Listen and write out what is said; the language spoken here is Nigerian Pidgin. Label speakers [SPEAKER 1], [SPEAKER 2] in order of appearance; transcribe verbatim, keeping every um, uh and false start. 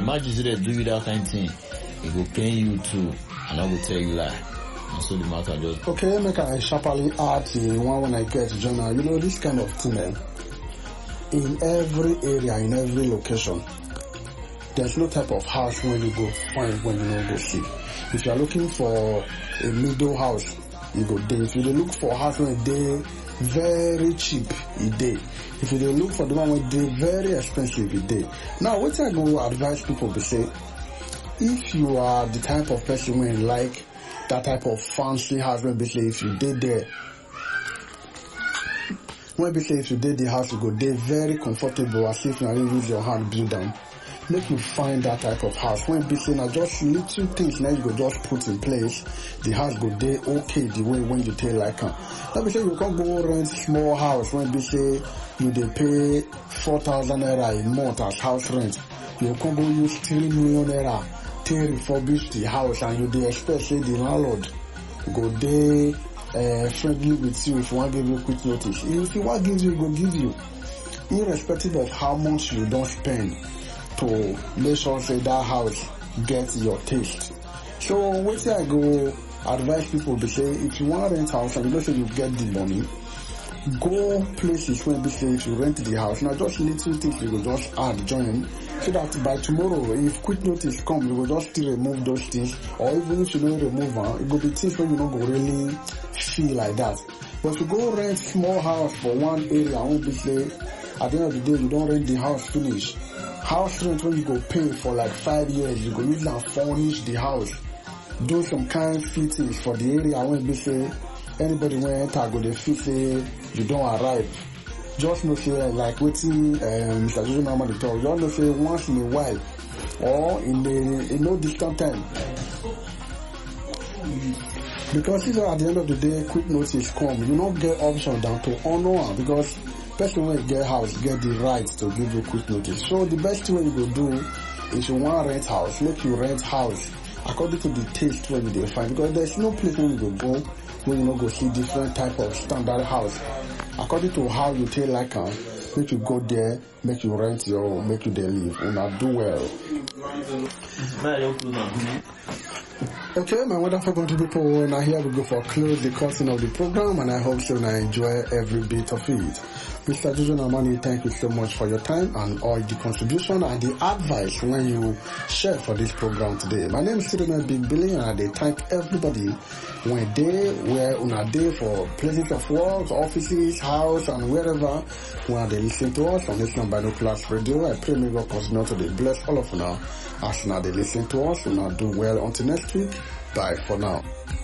[SPEAKER 1] imagine say they do you that kind of thing, it will pain you too, and I will tell you lie. And so the matter just
[SPEAKER 2] okay. Make I sharply add the one when I get to journal. You know this kind of thing, eh? In every area, in every location, there's no type of house where you go find when you don't go see. If you are looking for a middle house, you go there. If you look for a house where they very cheap, you day. If you look for the one where they very expensive, you day. Now, what I go advise people to say, if you are the type of person where you like that type of fancy house, when basically if you did there, when basically if you did the house, you go there very comfortable, as if you are use your hand build down. Make you find that type of house. When basically now just little things now you go just put in place, the house go there okay the way when you tell like uh, let me say you can't go rent small house when basically you they pay four thousand naira a month as house rent. You can't go use three million naira to refurbish the house, and you they expect say the landlord go there uh, friendly with you if you want to give you quick notice. If you want to give you, go give you, irrespective of how much you don't spend to make sure say that house gets your taste. So what I go advise people to say, if you want to rent house and you know say you get the money, go places where they say if you rent the house, now just little things you will just add join, so that by tomorrow if quick notice come you will just still remove those things, or even if you don't remove them, it will be things where you don't go really feel like that. But if you go rent small house for one area, I won't be say at the end of the day you don't rent the house finish. House rent when you go pay for like five years, you go use and furnish the house, do some kind of fittings for the area when they say anybody when enter go they feel say you don't arrive. Just know say like waiting um, Mister Jojo normally talk, you know say once in a while or in the in no distant time. Because if at the end of the day quick notice come, you don't get option down to honor, because person when you get house get the right to give you quick notice. So the best thing you go do is you want rent house, make you rent house according to the taste where you define, because there's no place where you go go where you not go see different type of standard house. According to how you take like am, make you go there, make you rent your, make you there live, and I do well. Okay, my wonderful country people, now here we go for close the cutting of the program, and I hope so I enjoy every bit of it. Mister Jojo Namani, thank you so much for your time and all the contribution and the advice when you share for this program today. My name is Sidney Big Billy, and I thank everybody when they were on a day for places of work, offices, house, and wherever when they listen to us on this Binoculars Radio. I pray may God continue to bless all of you now as now they listen to us, and now do well until next week. Bye for now.